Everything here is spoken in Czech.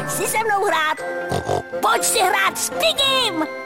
Pojď si se mnou hrát. Pojď si hrát s Pigim.